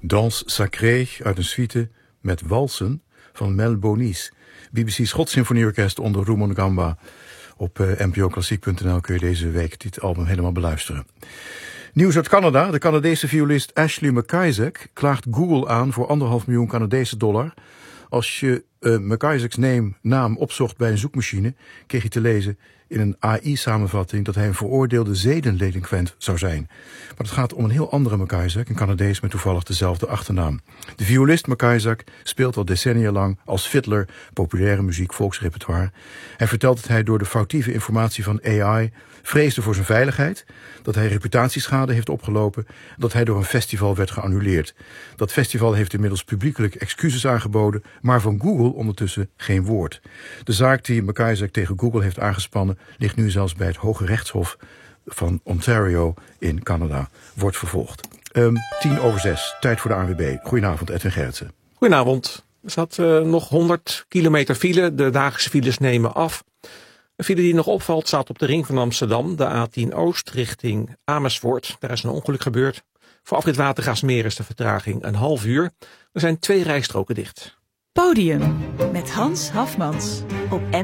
Danse Sacrée uit een suite met walsen van Mel Bonis. BBC Schots Symfonieorkest onder Rumon Gamba. Op npoklassiek.nl kun je deze week dit album helemaal beluisteren. Nieuws uit Canada. De Canadese violist Ashley McIsaac klaagt Google aan voor $1,5 miljoen Canadese dollar. Als je McIsaac's naam opzocht bij een zoekmachine, kreeg je te lezen in een AI-samenvatting dat hij een veroordeelde zedendelinquent zou zijn. Maar het gaat om een heel andere McIsaac, een Canadees met toevallig dezelfde achternaam. De violist McIsaac speelt al decennia lang als fiddler populaire muziek, volksrepertoire. Hij vertelt dat hij door de foutieve informatie van AI vreesde voor zijn veiligheid, dat hij reputatieschade heeft opgelopen, dat hij door een festival werd geannuleerd. Dat festival heeft inmiddels publiekelijk excuses aangeboden, maar van Google ondertussen geen woord. De zaak die McIsaac tegen Google heeft aangespannen ligt nu zelfs bij het Hoge Rechtshof van Ontario in Canada. Wordt vervolgd. 6:10, tijd voor de ANWB. Goedenavond, Edwin Gerritsen. Goedenavond. Er staat nog 100 kilometer file. De dagelijkse files nemen af. Een file die nog opvalt staat op de ring van Amsterdam. De A10 Oost richting Amersfoort. Daar is een ongeluk gebeurd. Voor afrit Watergraafsmeer is de vertraging een half uur. Er zijn 2 rijstroken dicht. Podium met Hans Hafmans op